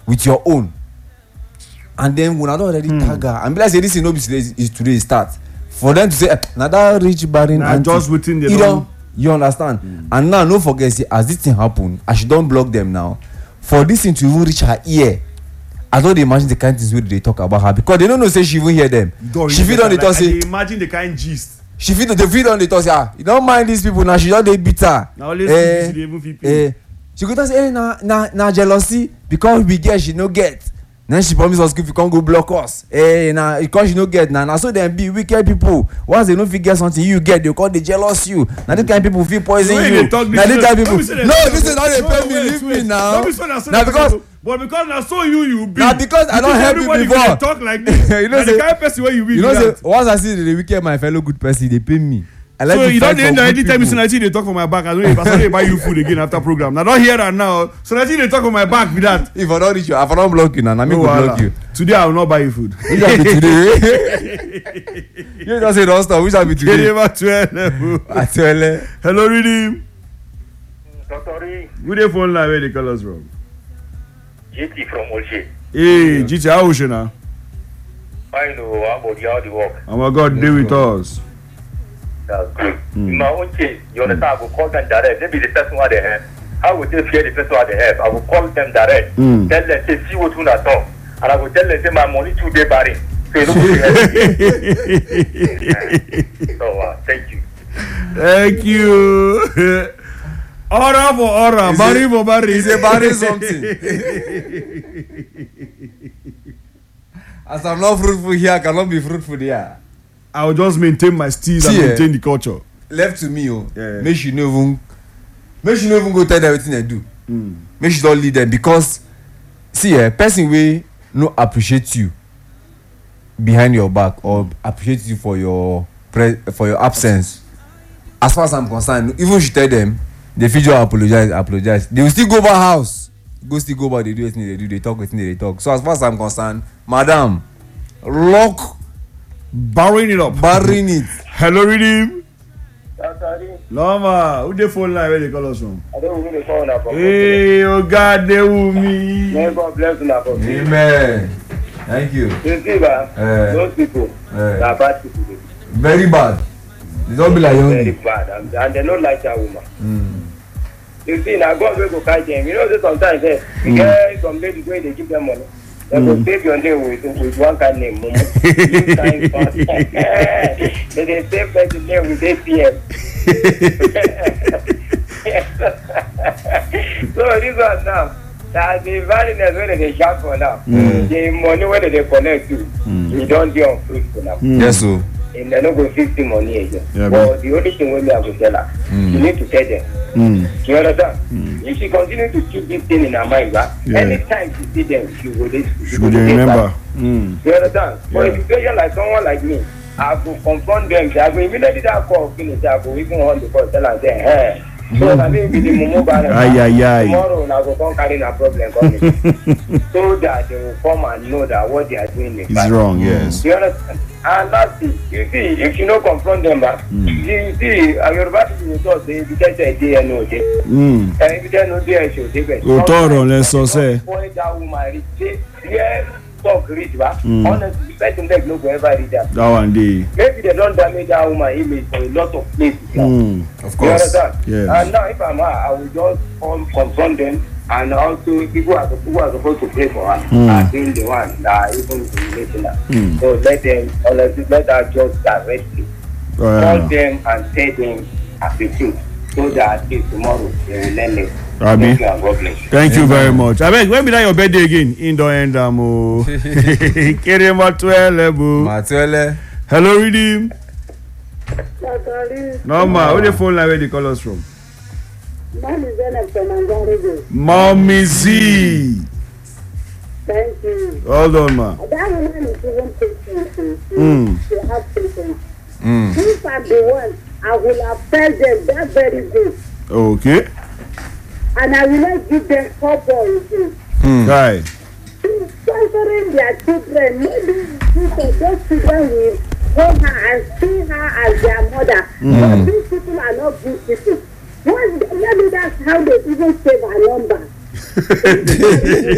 with your own. And then when I don't already tag her, and be like say this is no be today start. For them to say now that rich barren and just within the you understand. And now no forget say as this thing happen, I should don't block them now. For this thing to even reach her ear, I don't imagine the kind of things they talk about her because they don't know say she even hear them. She feel on the talk say imagine the kind gist. She feel on the talk say you don't mind these people now. She don't they bitter. Now let's even people. She go tell say na jealousy because we get she no get. Then she promise us if you can't go block us. Now because you no get now so them be wicked people. Once they don't get something you get, they call they jealous you. Now these kind of people feel poison you. Now these kind of people. No, this is not they pay me. Leave me now. Now because. But because I saw you be. Now because I don't help you before. Talk like this. You know the kind of person where you be. You know say once I see the wicked my fellow good person, they pay me. I like so you don't end anytime you see Nigeria they talk for my back. I don't buy you food again after program. Now don't hear that now. So Nigeria they talk for my back with that. If I don't reach you, if I don't block you now, I mean go block you. Today I will not buy you food. Which shall be today? You just say don't stop. Which shall be today? Hello, Redeem. Dr. Good day phone line where they call us from. GT from Olshe. Hey, GT, how is you now? I know how the work. Oh my God, stay with us. That's great. In my own case, you understand, I will call them direct. Maybe the person what they have. How would they fear the person what they have? I will call them direct. Tell them, say, see what you not talk. And I will tell them, say, my money too day barring. So, so thank you. Thank you. Aura for aura, barry for barry. It's a barry something. As I'm not fruitful here, I cannot be fruitful there. I will just maintain my steez and maintain the culture. Left to me, make sure you no even go tell them everything they do. Make sure you don't lead them because see, person will no appreciate you behind your back or appreciate you for your absence. As far as I'm concerned, even if you tell them, they feel you apologize. They will still go back house. They do everything they do. They talk everything they talk. So as far as I'm concerned, madam, lock. Barring it up. Hello, Redeem. Lama, who the phone line where they call us from? I don't know who the phone up. Hey, oh God, they will me. May God bless you. Amen. Thank you. You see, those people are bad people. Very bad. They don't be like young. Very bad, and they don't like that woman. You see, now God will go catch them. You know, sometimes you get some ladies where they give them money. They will save your name with one kind name. They save the name with ATM. So this one now, that the valueness where they shout for now, the money where they collect you, you don't do unfruitful now. Yes, sir. And they're not going to 50 money again. But the only thing we have to tell her, you need to tell them. You understand? If she continues to keep this thing in her mind, anytime she see them, she will remember. You understand? But if you say like someone like me, I will confront them. I will immediately call finish. I will even on the call, tell her, say, hey. So I mean, with the tomorrow I will come carry a problem so that they will come and know that what they are doing is wrong. Yes. You understand? And that's it. You see, if you don't confront them, you see, your body will just say, if you get a day and no day, and if you don't know day, she'll take it. Let's say. Point that woman, yes. Talk rich, honestly, the person that no go ever read that. That one day. Maybe they don't damage that woman image for a lot of places. Of course. Yes. And now if I'm her, I will just confront them, and also people are supposed to pray for her are being the one that are even relating her. So let them honestly let her just directly call them and tell them as the truth, so that at least tomorrow they will learn it. Thank you very much. I beg, when be that your birthday again? Indo and Kere Matwele. Hello, Redeem. No, ma. Where the phone line where they call us from? Mommy Z. Thank you. Hold on, ma. That woman is even patient. She has patience. If I'm the one, I will have told them that very day. Okay. And I will not give them trouble. Right. Sponsoring their children, maybe those children will hold her and see her as their mother. But these people are not good people. Maybe that's how they even save her number.